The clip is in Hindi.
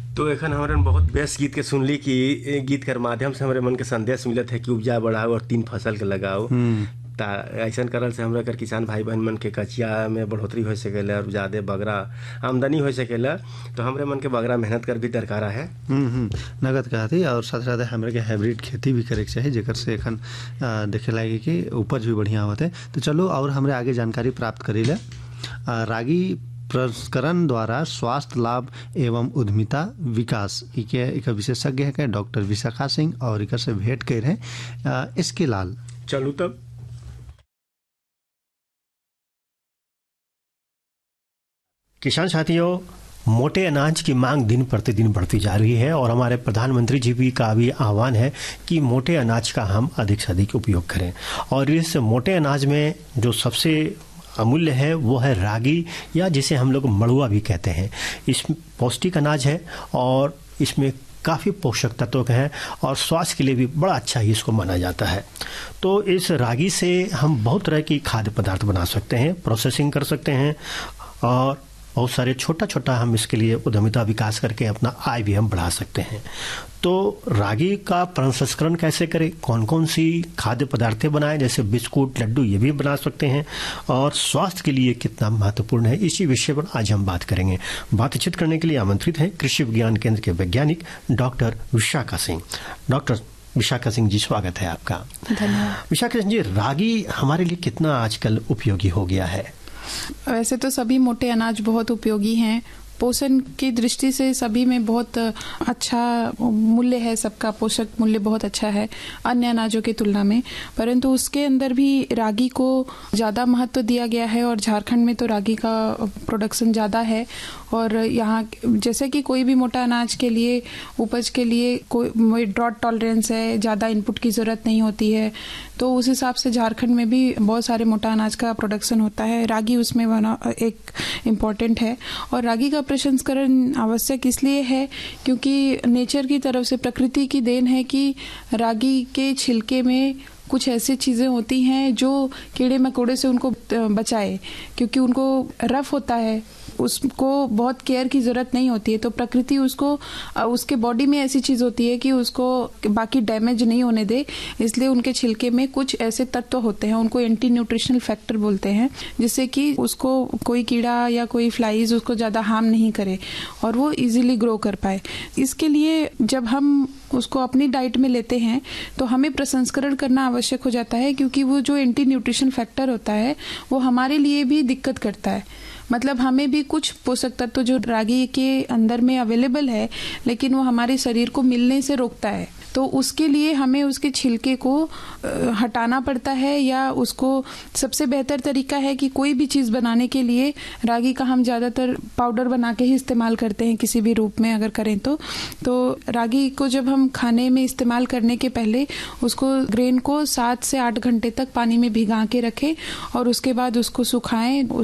तो एखन हमारे बहुत बेस्ट गीत के सुनली कि गीत के माध्यम से हमारे मन के संदेश मिलत है कि उपजा बढ़ाओ और 3 फसल के लगाओ। ता ऐसा करल से हमरा कर किसान भाई बहन मन के कचिया में बढ़ोतरी हो सकेला और ज़्यादा बगरा आमदनी हो सकेला। तो हमरे मन के बगरा मेहनत कर भी दरकार है। नगद कहती और साथ साथ हमरे के हाइब्रिड खेती भी करे के चाहिए, जेकर से एखन देखे लागे कि उपज भी बढ़िया होते। तो चलो और हमरे आगे जानकारी प्राप्त करीला। रागी प्रसंस्करण द्वारा स्वास्थ्य लाभ एवं उद्यमिता विकास एक विशेषज्ञ है डॉक्टर विशाखा सिंह और एक से भेंट कर रहे इसके लाल। चलू तब किसान साथियों, मोटे अनाज की मांग दिन प्रतिदिन बढ़ती जा रही है और हमारे प्रधानमंत्री जी भी का भी आह्वान है कि मोटे अनाज का हम अधिक से अधिक उपयोग करें। और इस मोटे अनाज में जो सबसे अमूल्य है वो है रागी, या जिसे हम लोग मड़ुआ भी कहते हैं। इस पौष्टिक अनाज है और इसमें काफ़ी पोषक तत्व हैं और स्वास्थ्य के लिए भी बड़ा अच्छा ही इसको माना जाता है। तो इस रागी से हम बहुत तरह की खाद्य पदार्थ बना सकते हैं, प्रोसेसिंग कर सकते हैं और बहुत सारे छोटा छोटा हम इसके लिए उद्यमिता विकास करके अपना आय भी हम बढ़ा सकते हैं। तो रागी का प्रसंस्करण कैसे करें, कौन कौन सी खाद्य पदार्थें बनाएं, जैसे बिस्कुट लड्डू ये भी बना सकते हैं, और स्वास्थ्य के लिए कितना महत्वपूर्ण है, इसी विषय पर आज हम बात करेंगे। बातचीत करने के लिए आमंत्रित हैं कृषि विज्ञान केंद्र के वैज्ञानिक डॉक्टर विशाखा सिंह। डॉक्टर विशाखा सिंह जी, स्वागत है आपका। धन्यवाद। विशाखा सिंह जी, रागी हमारे लिए कितना आजकल उपयोगी हो गया है? वैसे तो सभी मोटे अनाज बहुत उपयोगी हैं। पोषण की दृष्टि से सभी में बहुत अच्छा मूल्य है, सबका पोषक मूल्य बहुत अच्छा है अन्य अनाजों की तुलना में। परंतु उसके अंदर भी रागी को ज़्यादा महत्व दिया गया है और झारखंड में तो रागी का प्रोडक्शन ज़्यादा है। और यहाँ जैसे कि कोई भी मोटा अनाज के लिए उपज के लिए कोई ड्रॉट टॉलरेंस है, ज़्यादा इनपुट की ज़रूरत नहीं होती है, तो उस हिसाब से झारखंड में भी बहुत सारे मोटा अनाज का प्रोडक्शन होता है। रागी उसमें एक इम्पॉर्टेंट है। और रागी का प्रसंस्करण आवश्यक इसलिए है क्योंकि नेचर की तरफ से, प्रकृति की देन है कि रागी के छिलके में कुछ ऐसी चीज़ें होती हैं जो कीड़े मकोड़े से उनको बचाए, क्योंकि उनको रफ होता है, उसको बहुत केयर की ज़रूरत नहीं होती है। तो प्रकृति उसको, उसके बॉडी में ऐसी चीज़ होती है कि उसको बाकी डैमेज नहीं होने दे, इसलिए उनके छिलके में कुछ ऐसे तत्व होते हैं, उनको एंटी न्यूट्रिशनल फैक्टर बोलते हैं, जिससे कि उसको कोई कीड़ा या कोई फ्लाइज उसको ज़्यादा हार्म नहीं करे और वो इजीली ग्रो कर पाए। इसके लिए जब हम उसको अपनी डाइट में लेते हैं तो हमें प्रसंस्करण करना आवश्यक हो जाता है, क्योंकि वो जो एंटी न्यूट्रिशन फैक्टर होता है वो हमारे लिए भी दिक्कत करता है। मतलब हमें भी कुछ पोषक तत्व जो रागी के अंदर में अवेलेबल है, लेकिन वो हमारे शरीर को मिलने से रोकता है। तो उसके लिए हमें उसके छिलके को हटाना पड़ता है, या उसको सबसे बेहतर तरीका है कि कोई भी चीज़ बनाने के लिए रागी का हम ज़्यादातर पाउडर बना के ही इस्तेमाल करते हैं, किसी भी रूप में अगर करें तो रागी को जब हम खाने में इस्तेमाल करने के पहले उसको ग्रेन को 7 से 8 घंटे तक पानी में भिगा के रखें और उसके बाद उसको सुखाएं।